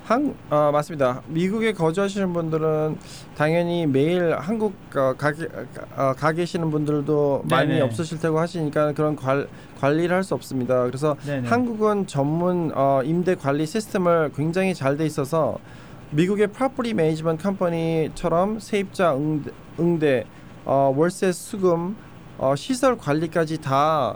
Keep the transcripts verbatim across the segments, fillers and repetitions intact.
한, 어, 맞습니다. 미국에 거주하시는 분들은 당연히 매일 한국 어, 가, 어, 가 계시는 분들도 네네. 많이 없으실 테고 하시니까 그런 관, 관리를 할 수 없습니다. 그래서 네네. 한국은 전문 어, 임대 관리 시스템을 굉장히 잘 돼 있어서 미국의 프로퍼티 매니지먼트 컴퍼니처럼 세입자 응대, 응대 어, 월세 수금, 어, 시설 관리까지 다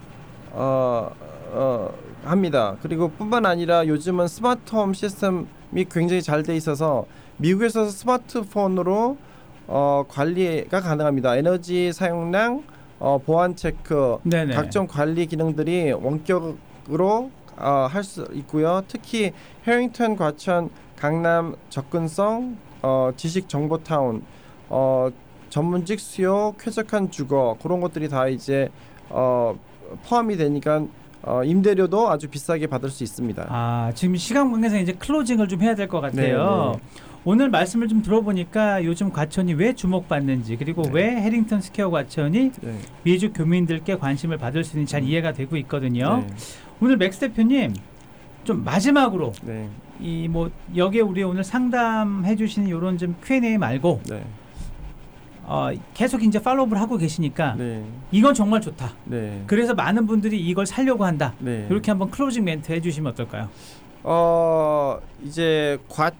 어, 어, 합니다. 그리고 뿐만 아니라 요즘은 스마트홈 시스템이 굉장히 잘 돼 있어서 미국에서 스마트폰으로 어, 관리가 가능합니다. 에너지 사용량, 어, 보안 체크, 네네. 각종 관리 기능들이 원격으로 어, 할 수 있고요. 특히 해링턴, 과천, 강남 접근성, 어, 지식 정보 타운, 어, 전문직 수요, 쾌적한 주거 그런 것들이 다 이제 어, 포함이 되니까 어, 임대료도 아주 비싸게 받을 수 있습니다. 아, 지금 시간 관계상 이제 클로징을 좀 해야 될 것 같아요. 네, 네. 오늘 말씀을 좀 들어보니까 요즘 과천이 왜 주목받는지 그리고 네. 왜 해링턴 스퀘어 과천이 네. 미주 교민들께 관심을 받을 수 있는지 잘 음. 이해가 되고 있거든요. 네. 오늘 맥스 대표님 좀 마지막으로 네. 이 뭐 여기에 우리 오늘 상담해 주시는 이런 좀 큐 앤 에이 말고 네. 어, 계속 이제 팔로우를 하고 계시니까 네. 이건 정말 좋다. 네. 그래서 많은 분들이 이걸 살려고 한다. 네. 이렇게 한번 클로징 멘트 해주시면 어떨까요? 어 이제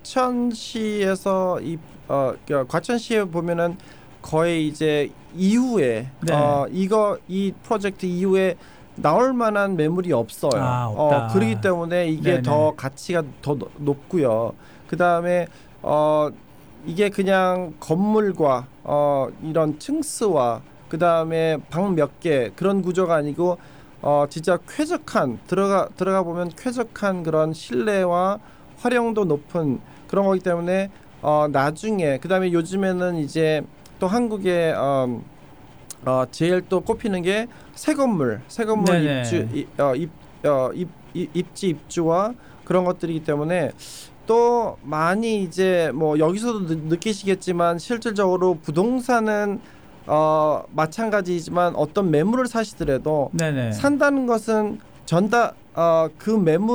과천시에서 이 어 과천시에 보면은 거의 이제 이후에 네. 어 이거 이 프로젝트 이후에 나올 만한 매물이 없어요. 아, 없다. 어 그렇기 때문에 이게 네네. 더 가치가 더 노- 높고요. 그 다음에 어 이게 그냥 건물과 어 이런 층수와 그 다음에 방 몇 개 그런 구조가 아니고 어 진짜 쾌적한 들어가 들어가 보면 쾌적한 그런 실내와 활용도 높은 그런 거기 때문에 어 나중에 그 다음에 요즘에는 이제 또 한국의 어, 어 제일 또 꼽히는 게 새 건물 새 건물 네네. 입주 이, 어, 입, 어, 입, 입, 입지 입주와 그런 것들이기 때문에 또 많이 이제 뭐 여기서도 느, 느끼시겠지만 실질적으로 부동산은 어 마찬가지지만 어떤 매물을 사시더라도 네네. 산다는 것은 전다 어 그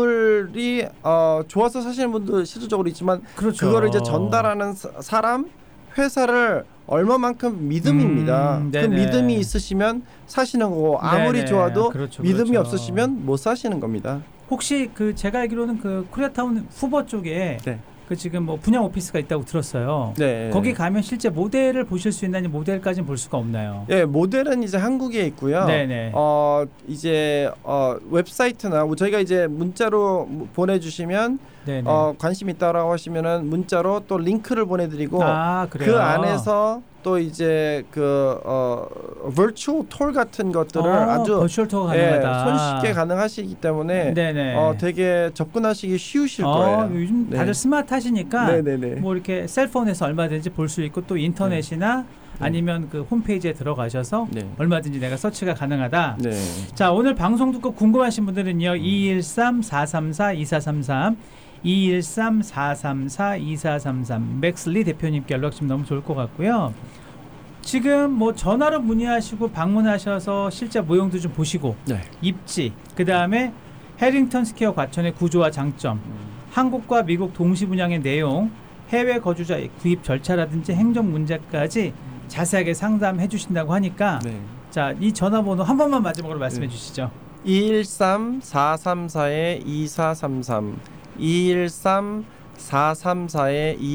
매물이 어 좋아서 사시는 분도 실질적으로 있지만 그렇죠. 그거를 이제 전달하는 사, 사람 회사를 얼마만큼 믿음입니다. 음, 그 네네. 믿음이 있으시면 사시는 거고 아무리 네네. 좋아도 그렇죠, 믿음이 그렇죠. 없으시면 못 사시는 겁니다. 혹시 그 제가 알기로는 그 코리아타운 후보 쪽에 네. 그 지금 뭐 분양 오피스가 있다고 들었어요. 네. 거기 가면 실제 모델을 보실 수 있나니 모델까지는 볼 수가 없나요? 예, 모델은 이제 한국에 있고요. 네네. 어 이제 어 웹사이트나 뭐 저희가 이제 문자로 보내주시면 네네. 어 관심 있다라고 하시면은 문자로 또 링크를 보내드리고 아, 그래요? 그 안에서 또 이제 그어 virtual tour 같은 것들을 어, 아주 버추얼 투어가 예, 가능하다. 손쉽게 가능하시기 때문에 네네. 어 되게 접근하시기 쉬우실 어, 거예요. 요즘 다들 네. 스마트하시니까 네네네. 뭐 이렇게 셀폰에서 얼마든지 볼 수 있고 또 인터넷이나 네. 아니면 그 홈페이지에 들어가셔서 네. 얼마든지 내가 서치가 가능하다. 네. 자, 오늘 방송 듣고 궁금하신 분들은요. 이일삼 사삼사 이사삼삼 이일삼 사삼사 이사삼삼 맥슬리 대표님께 연락 주시면 너무 좋을 것 같고요. 지금 뭐 전화로 문의하시고 방문하셔서 실제 모형도 좀 보시고 네. 입지, 그 다음에 해링턴 스퀘어 과천의 구조와 장점, 음. 한국과 미국 동시 분양의 내용, 해외 거주자의 구입 절차라든지 행정 문제까지 자세하게 상담해 주신다고 하니까 네. 자, 이 전화번호 한 번만 마지막으로 말씀해 네. 주시죠. 이일삼 사삼사 이사삼삼 이일삼 사삼사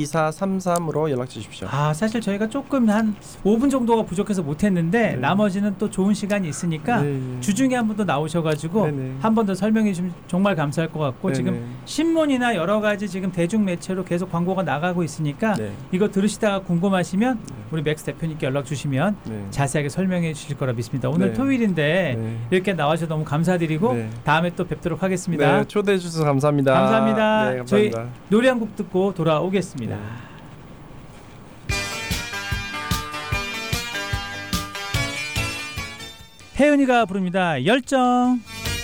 이사삼삼으로 연락 주십시오. 아, 사실 저희가 조금 한 오 분 정도가 부족해서 못했는데 네. 나머지는 또 좋은 시간이 있으니까 네. 주중에 한 번 더 나오셔가지고 네네. 한 번 더 설명해 주시면 정말 감사할 것 같고 네네. 지금 신문이나 여러 가지 지금 대중 매체로 계속 광고가 나가고 있으니까 네. 이거 들으시다가 궁금하시면 네. 우리 맥스 대표님께 연락 주시면 네. 자세하게 설명해 주실 거라 믿습니다. 오늘 네. 토요일인데 네. 이렇게 나와주셔서 너무 감사드리고 네. 다음에 또 뵙도록 하겠습니다. 네, 초대해 주셔서 감사합니다. 감사합니다. 네, 감사합니다. 저희 노래 한 곡 듣고 돌아오겠습니다. 네. 혜은이가 부릅니다. 열정.